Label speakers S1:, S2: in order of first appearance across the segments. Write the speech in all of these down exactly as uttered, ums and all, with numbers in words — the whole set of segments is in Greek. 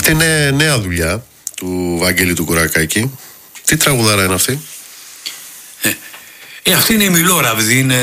S1: Αυτή είναι νέα δουλειά του Βαγγέλη του Κουρακάκη. Τι τραγουδάρα είναι αυτή?
S2: Ε, ε, αυτή είναι η Μιλόραβδη. Είναι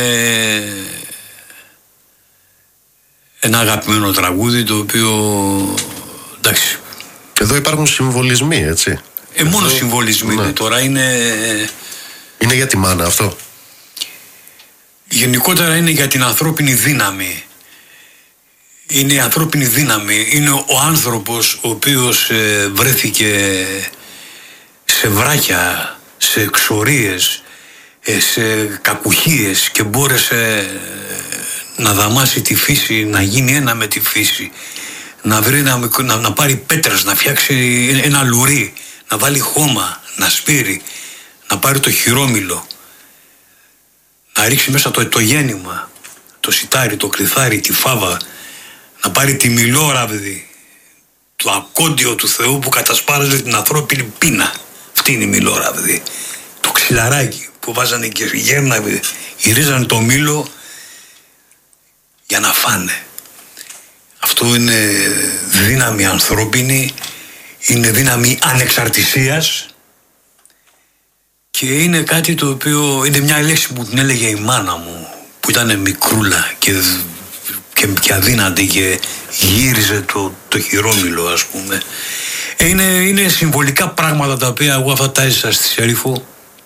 S2: ένα αγαπημένο τραγούδι το οποίο, εντάξει.
S1: Εδώ υπάρχουν συμβολισμοί, έτσι.
S2: Ε, μόνο Εδώ... συμβολισμοί, ναι. Τώρα είναι...
S1: Είναι για τη μάνα αυτό.
S2: Γενικότερα είναι για την ανθρώπινη δύναμη. Είναι η ανθρώπινη δύναμη. Είναι ο άνθρωπος ο οποίος ε, βρέθηκε σε βράχια, σε εξορίες, ε, σε κακουχίες και μπόρεσε ε, να δαμάσει τη φύση, να γίνει ένα με τη φύση, να, βρει, να, να, να πάρει πέτρες, να φτιάξει ένα λουρί, να βάλει χώμα, να σπείρει, να πάρει το χειρόμυλο, να ρίξει μέσα το, το γέννημα, το σιτάρι, το κρυθάρι, τη φάβα, να πάρει τη Μιλόραβδη, το ακόντιο του Θεού που κατασπάραζε την ανθρώπινη πείνα. Αυτή είναι η Μιλόραβδη. Το ξυλαράκι που βάζανε και γέρναβε, γυρίζανε το μήλο για να φάνε. Αυτό είναι δύναμη ανθρώπινη, είναι δύναμη ανεξαρτησίας και είναι κάτι το οποίο είναι μια λέξη που την έλεγε η μάνα μου που ήταν μικρούλα και, και, και αδύνατη και γύριζε το, το χειρόμυλο, ας πούμε. Είναι, είναι συμβολικά πράγματα τα οποία εγώ αυτά τα έζησα στη Σερίφο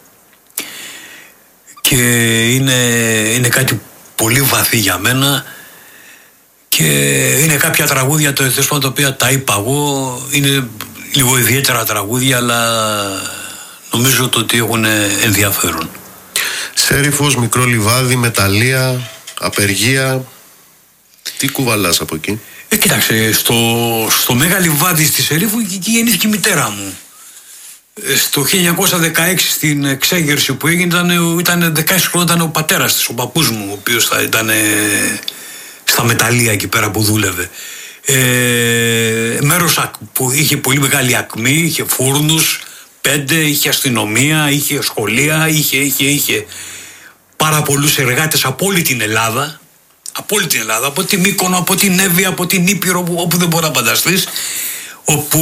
S2: και είναι, είναι κάτι πολύ βαθύ για μένα και είναι κάποια τραγούδια το εθέσμα τα οποία τα είπα εγώ, είναι λίγο ιδιαίτερα τραγούδια αλλά νομίζω το ότι έχουν ενδιαφέρον.
S1: Σέριφος, μικρό λιβάδι, μεταλλεία, απεργία, τι κουβαλάς από εκεί?
S2: Ε, κοίταξε, στο, στο Μέγα Λιβάδι στη Σερίφου εκεί γεννήθηκε η μητέρα μου. Ε, στο χίλια εννιακόσια δεκαέξι στην εξέγερση που έγινε ήταν, ήταν δεκαέξι χρόνια, ήταν ο πατέρας της, ο παππούς μου, ο οποίος θα ήταν ε, στα μεταλλεία εκεί πέρα που δούλευε. Ε, μέρος που είχε πολύ μεγάλη ακμή, είχε φούρνους, πέντε, είχε αστυνομία, είχε σχολεία, είχε, είχε, είχε πάρα πολλούς εργάτες από όλη την Ελλάδα. Από όλη την Ελλάδα, από τη Μύκονο, από την Εύβοια, από την Ήπειρο, όπου, όπου δεν μπορεί να φανταστείς, όπου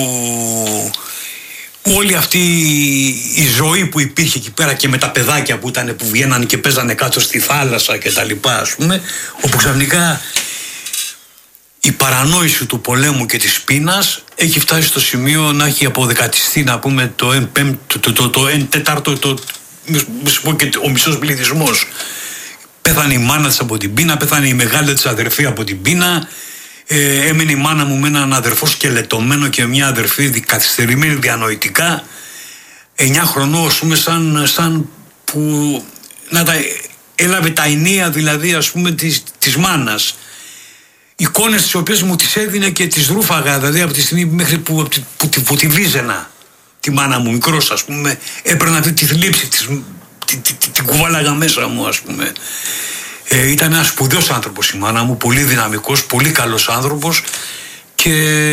S2: όλη αυτή η ζωή που υπήρχε εκεί πέρα και με τα παιδάκια που, ήταν, που βγαίνανε και παίζανε κάτω στη θάλασσα και τα λοιπά, ας πούμε, όπου ξαφνικά η παρανόηση του πολέμου και της πείνας έχει φτάσει στο σημείο να έχει αποδεκατιστεί, να πούμε, το εν πέμπτο, το, το, το εν τέταρτο, το, το, και ο μισός πληθυσμός. Πέθανε η μάνα της από την πείνα, πέθανε η μεγάλη της αδερφή από την πείνα, ε, έμεινε η μάνα μου με έναν αδερφό σκελετωμένο και μια αδερφή καθυστερημένη διανοητικά, εννιά χρονών, ας πούμε, σαν, σαν που να τα, έλαβε τα ενία δηλαδή, ας πούμε, της, της μάνας. Εικόνες τις οποίες μου τις έδινε και τις ρούφαγα, δηλαδή από τη στιγμή μέχρι που, που, που, που, που τη βίζαινα τη μάνα μου, μικρός, ας πούμε, έπαιρνα αυτή τη θλίψη της, την, την, την κουβάλαγα μέσα μου, ας πούμε. Ε, ήταν ένας σπουδαίος άνθρωπος η μάνα μου, πολύ δυναμικός, πολύ καλός άνθρωπος και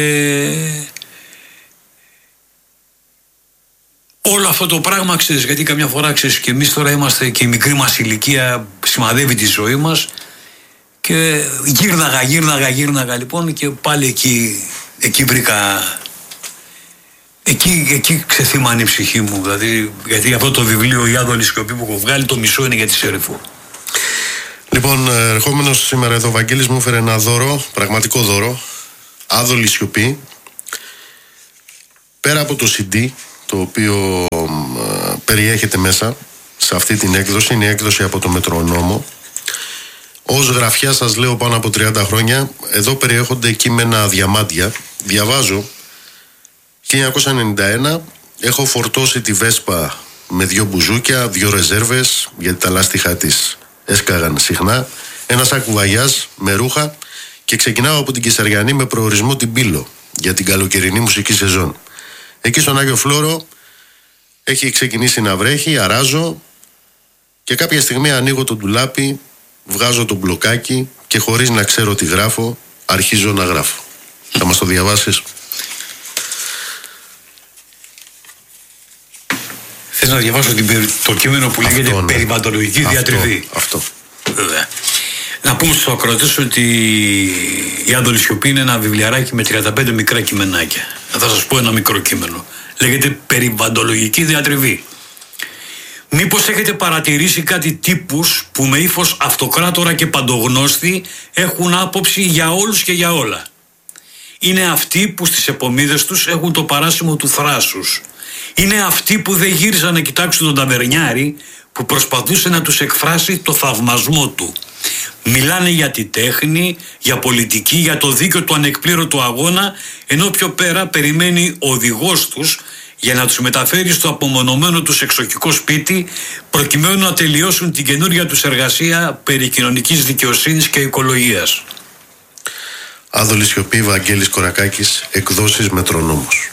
S2: όλο αυτό το πράγμα, ξέρεις, γιατί καμιά φορά, ξέρεις, και εμείς τώρα είμαστε και η μικρή μας ηλικία σημαδεύει τη ζωή μας και γύρναγα, γύρναγα, γύρναγα λοιπόν και πάλι εκεί, εκεί βρήκα, εκεί, εκεί ξεθύμανε η ψυχή μου, δηλαδή, γιατί αυτό το βιβλίο «Η Άδολη Σιωπή» που έχω βγάλει, το μισό είναι για τη Σερίφο.
S1: Λοιπόν, ερχόμενος σήμερα εδώ, ο Βαγγέλης μου έφερε ένα δώρο, πραγματικό δώρο, Άδολη Σιωπή, πέρα από το σι ντι, το οποίο ε, περιέχεται μέσα σε αυτή την έκδοση, είναι η έκδοση από το Μετρονόμο. Ως γραφιά σας λέω πάνω από τριάντα χρόνια, εδώ περιέχονται κείμενα διαμάντια. Διαβάζω, χίλια εννιακόσια ενενήντα ένα, έχω φορτώσει τη Βέσπα με δυο μπουζούκια, δυο ρεζέρβες, γιατί τα λάστιχα της έσκαγαν συχνά, ένα σακουβαγιάς με ρούχα και ξεκινάω από την Κεσαριανή με προορισμό την Πύλο για την καλοκαιρινή μουσική σεζόν. Εκεί στον Άγιο Φλόρο έχει ξεκινήσει να βρέχει, αράζω και κάποια στιγμή ανοίγω το ντουλάπι, βγάζω το μπλοκάκι και χωρίς να ξέρω τι γράφω, αρχίζω να γράφω. Θα μας το διαβάσεις?
S2: Θες να διαβάσω το κείμενο που λέγεται αυτό, ναι. Περιβαλλοντολογική
S1: αυτό,
S2: διατριβή?
S1: Αυτό.
S2: Βέβαια. Να Να πούμε στους ακροατές ότι η Άδωνη Σιωπή είναι ένα βιβλιαράκι με τριάντα πέντε μικρά κειμενάκια. Θα σας πω ένα μικρό κείμενο. Λέγεται περιβαλλοντολογική διατριβή. Μήπως έχετε παρατηρήσει κάτι τύπους που με ύφος αυτοκράτορα και παντογνώστη έχουν άποψη για όλους και για όλα. Είναι αυτοί που στις επομίδες τους έχουν το παράσημο του θράσους. Είναι αυτοί που δεν γύρισαν να κοιτάξουν τον ταβερνιάρη που προσπαθούσε να τους εκφράσει το θαυμασμό του. Μιλάνε για τη τέχνη, για πολιτική, για το δίκαιο του ανεκπλήρωτου αγώνα, ενώ πιο πέρα περιμένει ο οδηγός τους για να τους μεταφέρει στο απομονωμένο τους εξοχικό σπίτι, προκειμένου να τελειώσουν την καινούργια τους εργασία περί κοινωνικής δικαιοσύνης και οικολογίας.
S1: Άδωνη Σιωπή, Βαγγέλης Κορακάκης, εκδόσεις Μετρονόμος.